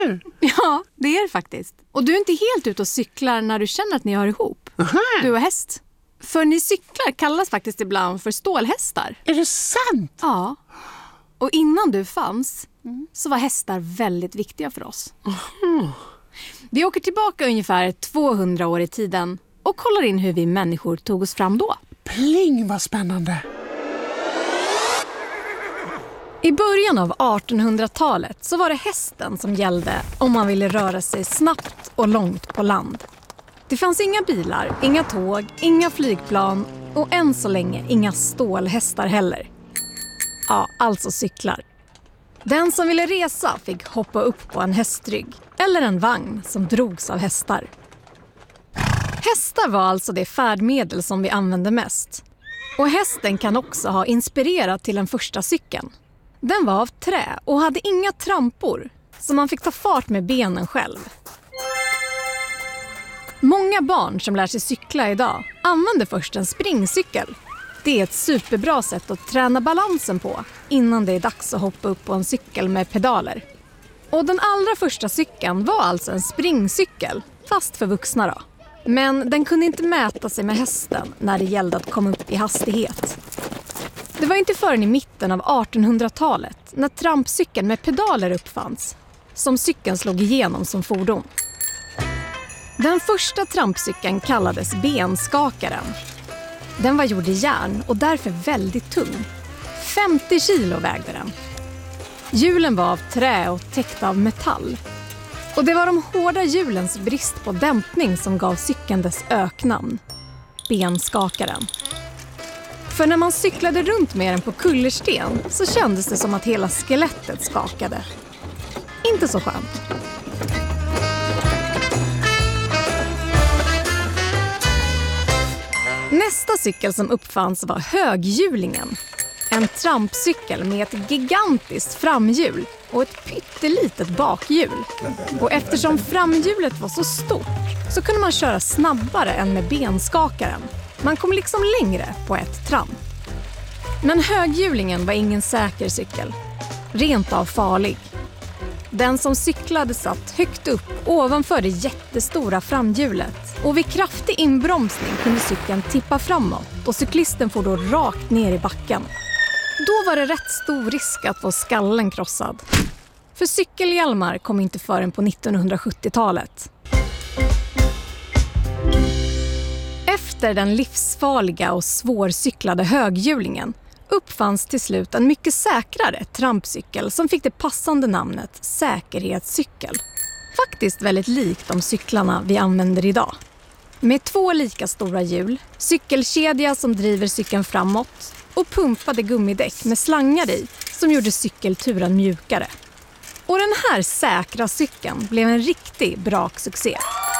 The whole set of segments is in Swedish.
Ja, det är det faktiskt. Och du är inte helt ute och cyklar när du känner att ni hör ihop. Du och häst. För ni cyklar kallas faktiskt ibland för stålhästar. Är det sant? Ja. Och innan du fanns så var hästar väldigt viktiga för oss. Vi åker tillbaka ungefär 200 år i tiden och kollar in hur vi människor tog oss fram då. Pling, vad spännande. I början av 1800-talet så var det hästen som gällde om man ville röra sig snabbt och långt på land. Det fanns inga bilar, inga tåg, inga flygplan och än så länge inga stålhästar heller. Ja, alltså cyklar. Den som ville resa fick hoppa upp på en hästrygg eller en vagn som drogs av hästar. Hästar var alltså det färdmedel som vi använde mest. Och hästen kan också ha inspirerat till den första cykeln. Den var av trä och hade inga trampor, så man fick ta fart med benen själv. Många barn som lär sig cykla idag använder först en springcykel. Det är ett superbra sätt att träna balansen på innan det är dags att hoppa upp på en cykel med pedaler. Och den allra första cykeln var alltså en springcykel, fast för vuxna då. Men den kunde inte mäta sig med hästen när det gällde att komma upp i hastighet. Det var inte förrän i mitten av 1800-talet, när trampcykeln med pedaler uppfanns, som cykeln slog igenom som fordon. Den första trampcykeln kallades benskakaren. Den var gjord i järn och därför väldigt tung. 50 kilo vägde den. Hjulen var av trä och täckta av metall. Och det var de hårda hjulens brist på dämpning som gav cykeln dess öknamn. Benskakaren. För när man cyklade runt med den på kullersten så kändes det som att hela skelettet skakade. Inte så skönt. Nästa cykel som uppfanns var höghjulingen. En trampcykel med ett gigantiskt framhjul och ett pyttelitet bakhjul. Och eftersom framhjulet var så stort så kunde man köra snabbare än med benskakaren. Man kom liksom längre på ett tramp. Men höghjulingen var ingen säker cykel. Rent av farlig. Den som cyklade satt högt upp ovanför det jättestora framhjulet. Och vid kraftig inbromsning kunde cykeln tippa framåt och cyklisten får då rakt ner i backen. Då var det rätt stor risk att få skallen krossad. För cykelhjälmar kom inte förrän på 1970-talet. Efter den livsfarliga och svårcyklade höghjulingen uppfanns till slut en mycket säkrare trampcykel som fick det passande namnet säkerhetscykel. Faktiskt väldigt likt de cyklarna vi använder idag. Med 2 lika stora hjul, cykelkedja som driver cykeln framåt och pumpade gummidäck med slangar i som gjorde cykelturen mjukare. Och den här säkra cykeln blev en riktig braksuccé.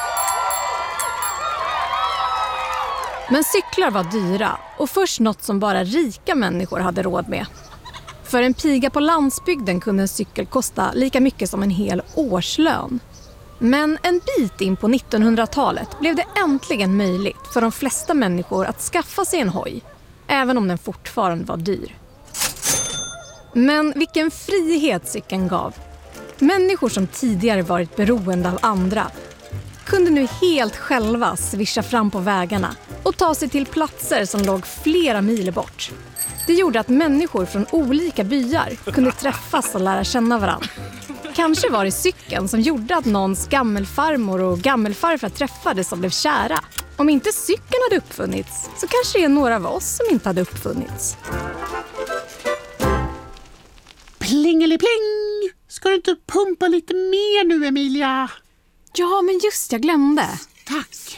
Men cyklar var dyra och först något som bara rika människor hade råd med. För en piga på landsbygden kunde en cykel kosta lika mycket som en hel årslön. Men en bit in på 1900-talet blev det äntligen möjligt för de flesta människor att skaffa sig en hoj, även om den fortfarande var dyr. Men vilken frihet cykeln gav. Människor som tidigare varit beroende av andra kunde nu helt själva svischa fram på vägarna och ta sig till platser som låg flera mil bort. Det gjorde att människor från olika byar kunde träffas och lära känna varandra. Kanske var det cykeln som gjorde att någons gammelfarmor och gammelfarfar träffades och blev kära. Om inte cykeln hade uppfunnits så kanske det är några av oss som inte hade uppfunnits. Plingelipling! Ska du inte pumpa lite mer nu, Emilia? Ja, men just jag glömde. Tack.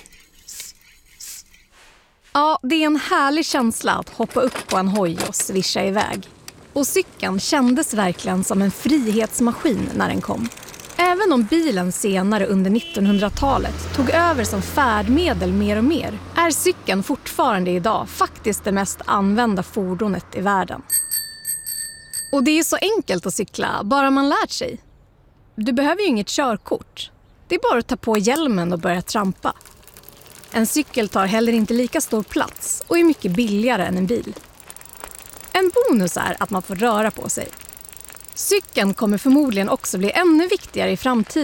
Ja, det är en härlig känsla att hoppa upp på en hoj och svischa iväg. Och cykeln kändes verkligen som en frihetsmaskin när den kom. Även om bilen senare under 1900-talet tog över som färdmedel mer och mer, är cykeln fortfarande idag faktiskt det mest använda fordonet i världen. Och det är så enkelt att cykla, bara man lärt sig. Du behöver ju inget körkort. Det är bara att ta på hjälmen och börja trampa. En cykel tar heller inte lika stor plats och är mycket billigare än en bil. En bonus är att man får röra på sig. Cykeln kommer förmodligen också bli ännu viktigare i framtiden.